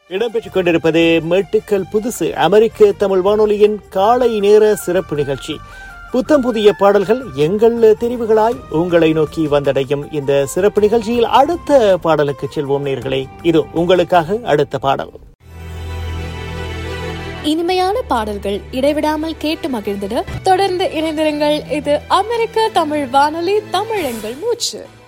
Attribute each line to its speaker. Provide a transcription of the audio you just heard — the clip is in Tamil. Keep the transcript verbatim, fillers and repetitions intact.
Speaker 1: இடம்பெற்றுக் கொண்டிருப்பது மெட்டுக்கள் புதுசு அமெரிக்க தமிழ் வானொலியின் காலை நேர சிறப்பு நிகழ்ச்சி. புத்தம் புதிய பாடல்கள் எங்கள் தெரிவுகளாய் உங்களை நோக்கி வந்தடையும் இந்த சிறப்பு நிகழ்ச்சியில் அடுத்த பாடலுக்கு செல்வோம் நேயர்களே. இது உங்களுக்காக அடுத்த பாடல்.
Speaker 2: இனிமையான பாடல்கள் இடைவிடாமல் கேட்டு மகிழ்ந்திட தொடர்ந்து இணைந்திருங்கள். இது அமெரிக்க தமிழ் வானொலி, தமிழ் எங்கள் மூச்சு.